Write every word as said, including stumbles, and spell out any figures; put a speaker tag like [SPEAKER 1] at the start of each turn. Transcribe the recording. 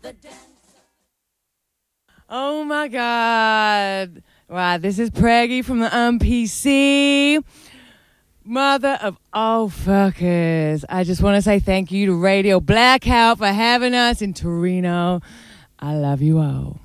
[SPEAKER 1] Oh my God. Wow, this is Preggy from the M P C. Mother of all fuckers. I just want to say thank you to Radio Blackout for having us in Torino. I love you all.